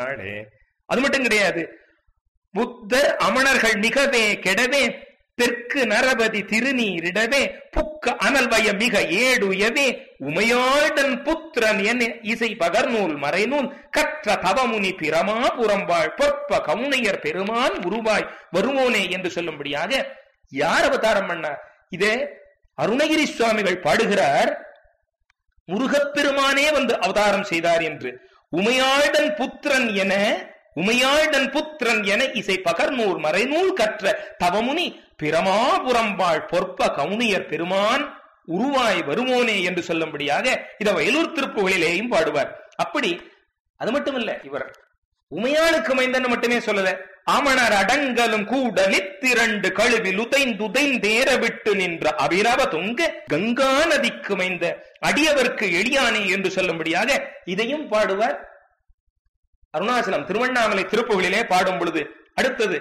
பெருமாளே. அது மட்டும் கிடையாது, புத்தர் அமணர்கள் மிகவே கெடவே தெற்கு நரபதி திருநீரிடவே புக்க அனல்வய மிக ஏடுயவே உமையாடன் புத்திரன் என இசை பகர்நூல் மறைநூல் கற்ற தவமுனி பிரமா புறம்பாள் பொற்ப கவுனையர் பெருமான் உருவாய் வருவோனே என்று சொல்லும்படியாக யார் அவதாரம் பண்ணார்? இதே அருணகிரி சுவாமிகள் பாடுகிறார், முருகப்பெருமானே வந்து அவதாரம் செய்தார் என்று. உமையாடன் புத்திரன் என இசை பகர்நூல் மறைநூல் கற்ற தவமுனி பிரமாபுரம்பாள் பொற்ப கவுனியர் பெருமான் உருவாய் வருமோனே என்று சொல்லும்படியாக இதை வயலூர் திருப்புகளிலேயும் பாடுவார். அப்படி அது மட்டுமல்ல, இவர் உமையாளுக்கு மைந்தன்னு மட்டுமே சொல்லல, ஆமணர் அடங்கலும் கூடலித்திரண்டு கழுவில் உதைந்தேற விட்டு நின்ற அபிரவ துங்க கங்கா நதிக்கு மைந்த அடியவர்க்கு எளியானே என்று சொல்லும்படியாக இதையும் பாடுவார். அருணாச்சலம் திருவண்ணாமலை திருப்புகளிலே பாடும் பொழுது அடுத்தது